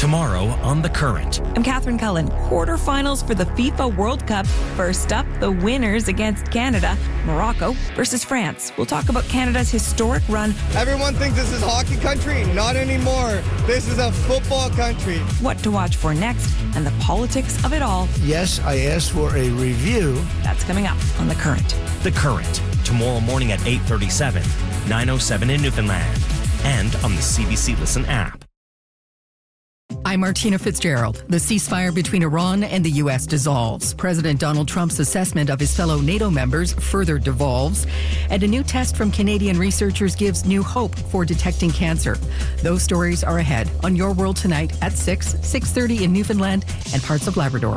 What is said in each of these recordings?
Tomorrow on The Current. I'm Catherine Cullen. Quarterfinals for the FIFA World Cup. First up, the winners against Canada. Morocco versus France. We'll talk about Canada's historic run. Everyone thinks this is hockey country. Not anymore. This is a football country. What to watch for next and the politics of it all. Yes, I asked for a review. That's coming up on The Current. The Current. Tomorrow morning at 8:37, 9:07 in Newfoundland. And on the CBC Listen app. I'm Martina Fitzgerald. The ceasefire between Iran and the U.S. dissolves. President Donald Trump's assessment of his fellow NATO members further devolves. And a new test from Canadian researchers gives new hope for detecting cancer. Those stories are ahead on Your World Tonight at 6:30 in Newfoundland and parts of Labrador.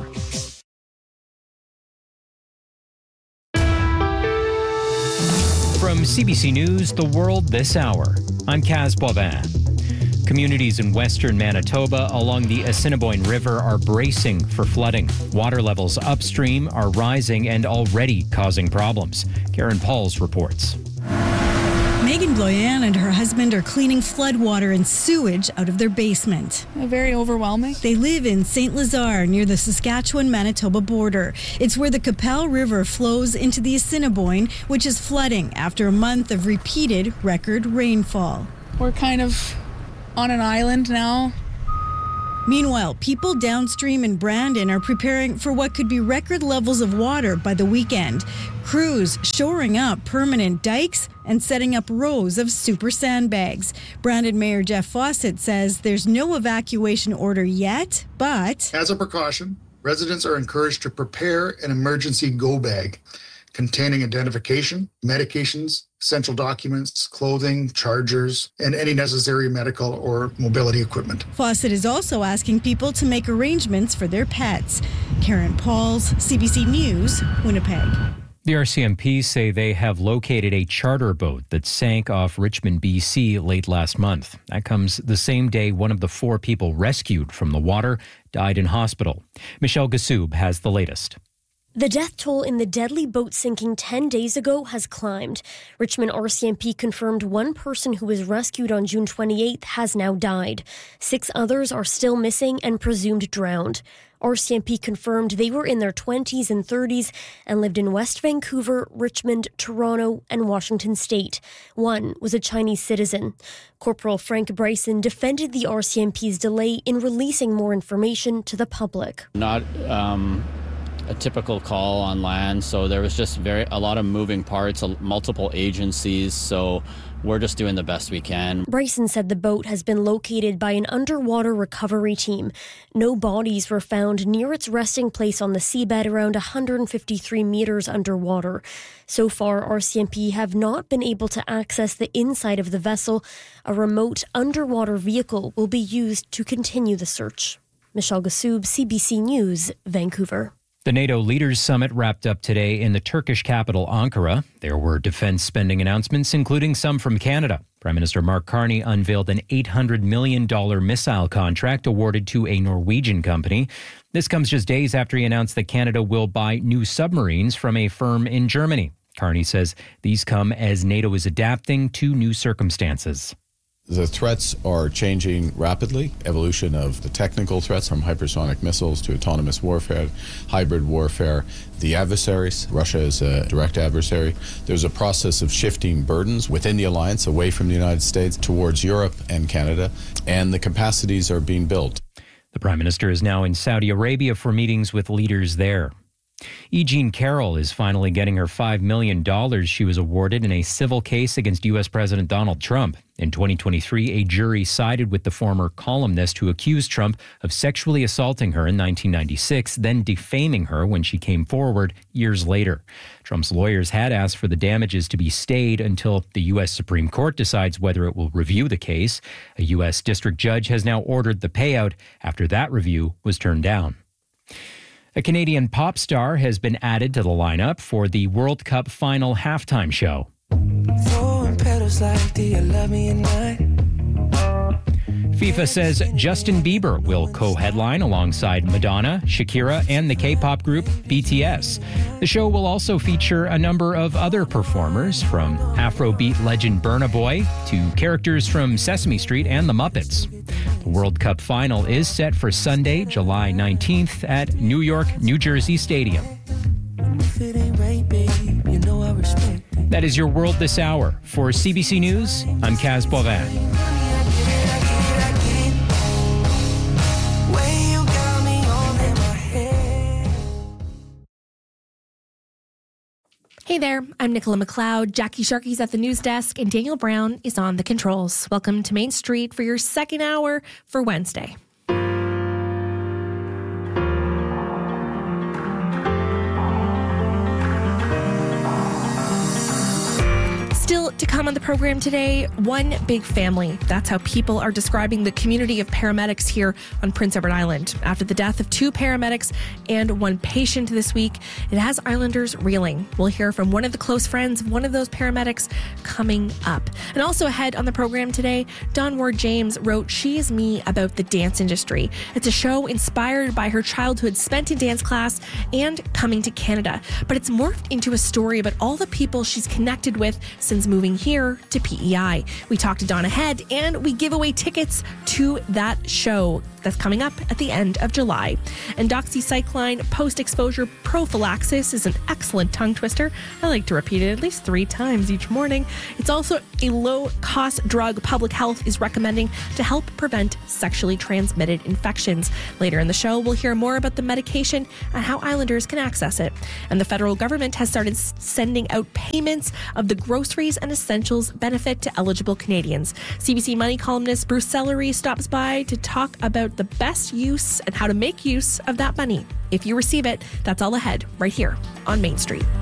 From CBC News, The World This Hour, I'm Kaz Boivin. Communities in western Manitoba along the Assiniboine River are bracing for flooding. Water levels upstream are rising and already causing problems. Karen Pauls reports. Megan Bloyan and her husband are cleaning floodwater and sewage out of their basement. Very overwhelming. They live in St. Lazare near the Saskatchewan-Manitoba border. It's where the Qu'Appelle River flows into the Assiniboine, which is flooding after a month of repeated record rainfall. We're kind of on an island now. Meanwhile, people downstream in Brandon are preparing for what could be record levels of water by the weekend. Crews shoring up permanent dikes and setting up rows of super sandbags. Brandon Mayor Jeff Fawcett says there's no evacuation order yet, but as a precaution, residents are encouraged to prepare an emergency go bag containing identification, medications, essential documents, clothing, chargers, and any necessary medical or mobility equipment. Fawcett is also asking people to make arrangements for their pets. Karen Pauls, CBC News, Winnipeg. The RCMP say they have located a charter boat that sank off Richmond, BC late last month. That comes the same day one of the 4 people rescued from the water died in hospital. Michelle Gassoub has the latest. The death toll in the deadly boat sinking 10 days ago has climbed. Richmond RCMP confirmed one person who was rescued on June 28th has now died. 6 others are still missing and presumed drowned. RCMP confirmed they were in their 20s and 30s and lived in West Vancouver, Richmond, Toronto, and Washington State. One was a Chinese citizen. Corporal Frank Bryson defended the RCMP's delay in releasing more information to the public. Not a typical call on land, so there was just a lot of moving parts, multiple agencies, so we're just doing the best we can. Bryson said the boat has been located by an underwater recovery team. No bodies were found near its resting place on the seabed around 153 meters underwater. So far, RCMP have not been able to access the inside of the vessel. A remote underwater vehicle will be used to continue the search. Michelle Gassoub, CBC News, Vancouver. The NATO Leaders Summit wrapped up today in the Turkish capital, Ankara. There were defense spending announcements, including some from Canada. Prime Minister Mark Carney unveiled an $800 million missile contract awarded to a Norwegian company. This comes just days after he announced that Canada will buy new submarines from a firm in Germany. Carney says these come as NATO is adapting to new circumstances. The threats are changing rapidly. Evolution of the technical threats from hypersonic missiles to autonomous warfare, hybrid warfare, the adversaries. Russia is a direct adversary. There's a process of shifting burdens within the alliance away from the United States towards Europe and Canada, and the capacities are being built. The Prime Minister is now in Saudi Arabia for meetings with leaders there. E. Jean Carroll is finally getting her $5 million she was awarded in a civil case against U.S. President Donald Trump. In 2023, a jury sided with the former columnist who accused Trump of sexually assaulting her in 1996, then defaming her when she came forward years later. Trump's lawyers had asked for the damages to be stayed until the U.S. Supreme Court decides whether it will review the case. A U.S. district judge has now ordered the payout after that review was turned down. A Canadian pop star has been added to the lineup for the World Cup final halftime show. FIFA says Justin Bieber will co-headline alongside Madonna, Shakira, and the K-pop group BTS. The show will also feature a number of other performers, from Afrobeat legend Burna Boy to characters from Sesame Street and the Muppets. The World Cup final is set for Sunday, July 19th at New York, New Jersey Stadium. That is your world this hour. For CBC News, I'm Kaz Boivin. Hey there, I'm Nicola McLeod. Jackie Sharkey's at the news desk, and Daniel Brown is on the controls. Welcome to Main Street for your second hour for Wednesday. Still to come on the program today, one big family. That's how people are describing the community of paramedics here on Prince Edward Island. After the death of 2 paramedics and 1 patient this week, it has Islanders reeling. We'll hear from one of the close friends of one of those paramedics coming up. And also ahead on the program today, Dawn Ward-James wrote She Is Me about the dance industry. It's a show inspired by her childhood spent in dance class and coming to Canada. But it's morphed into a story about all the people she's connected with since moving here to PEI. We talk to Dawn ahead, and we give away tickets to that show that's coming up at the end of July. And doxycycline post-exposure prophylaxis is an excellent tongue twister. I like to repeat it at least 3 times each morning. It's also a low-cost drug public health is recommending to help prevent sexually transmitted infections. Later in the show, we'll hear more about the medication and how Islanders can access it. And the federal government has started sending out payments of the groceries and essentials benefit to eligible Canadians. CBC Money columnist Bruce Sellery stops by to talk about the best use and how to make use of that money. If you receive it, that's all ahead right here on Main Street.